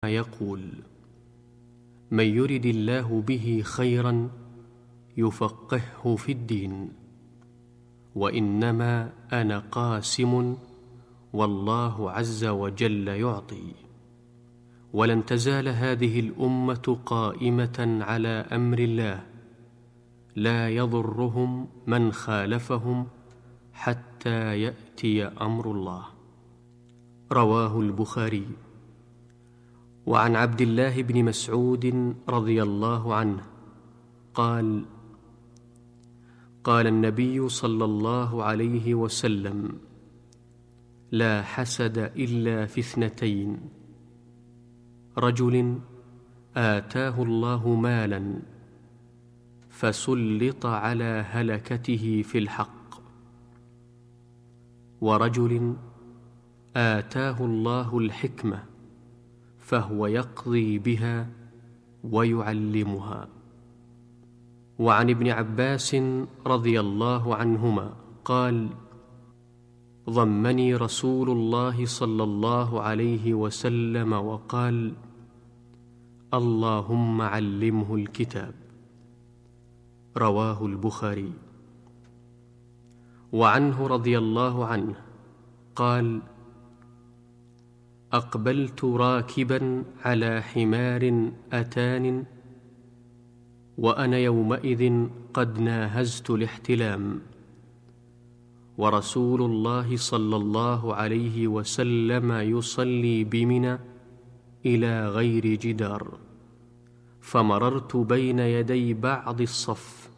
يقول: من يرد الله به خيرا يفقهه في الدين، وإنما أنا قاسم والله عز وجل يعطي. ولن تزال هذه الأمة قائمة على أمر الله لا يضرهم من خالفهم حتى يأتي أمر الله. رواه البخاري. وعن عبد الله بن مسعود رضي الله عنه قال: قال النبي صلى الله عليه وسلم: لا حسد إلا في اثنتين: رجل آتاه الله مالا فسلط على هلكته في الحق، ورجل آتاه الله الحكمة فهو يقضي بها ويعلمها. وعن ابن عباس رضي الله عنهما قال: ضمني رسول الله صلى الله عليه وسلم وقال: اللهم علمه الكتاب. رواه البخاري. وعنه رضي الله عنه قال: أقبلت راكبا على حمار أتان وأنا يومئذ قد ناهزت الاحتلام، ورسول الله صلى الله عليه وسلم يصلي بمنى إلى غير جدار، فمررت بين يدي بعض الصف،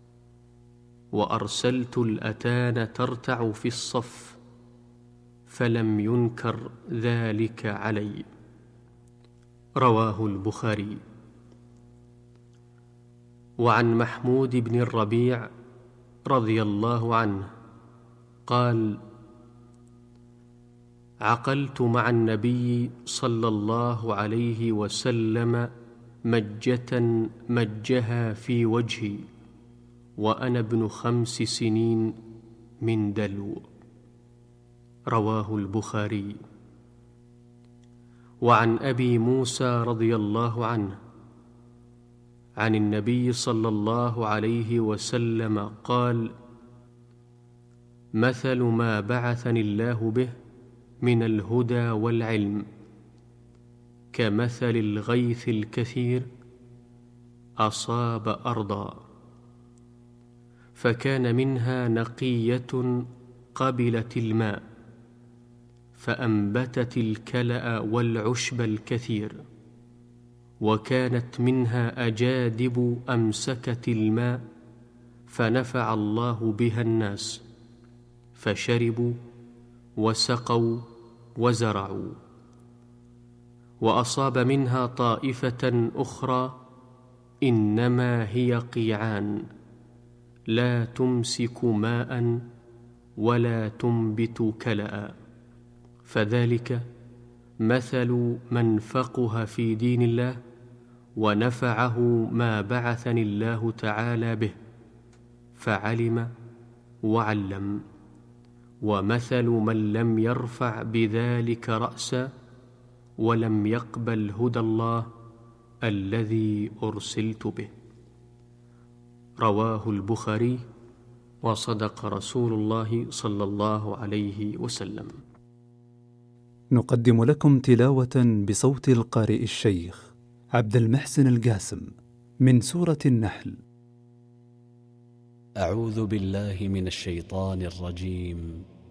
وأرسلت الأتان ترتع في الصف، فلم ينكر ذلك علي. رواه البخاري. وعن محمود بن الربيع رضي الله عنه قال: عقلت مع النبي صلى الله عليه وسلم مجة مجها في وجهي وأنا ابن 5 سنين من دلو. رواه البخاري. وعن أبي موسى رضي الله عنه عن النبي صلى الله عليه وسلم قال: مثل ما بعثني الله به من الهدى والعلم كمثل الغيث الكثير أصاب أرضا، فكان منها نقية قبلت الماء فأنبتت الكلأ والعشب الكثير، وكانت منها أجادب أمسكت الماء فنفع الله بها الناس، فشربوا وسقوا وزرعوا. وأصاب منها طائفة أخرى إنما هي قيعان لا تمسك ماء ولا تنبت كلأ، فذلك مثل من فقه في دين الله ونفعه ما بعثني الله تعالى به فعلم وعلم، ومثل من لم يرفع بذلك رأسا ولم يقبل هدى الله الذي أرسلت به. رواه البخاري. وصدق رسول الله صلى الله عليه وسلم. نقدم لكم تلاوة بصوت القارئ الشيخ عبد المحسن القاسم من سورة النحل. أعوذ بالله من الشيطان الرجيم.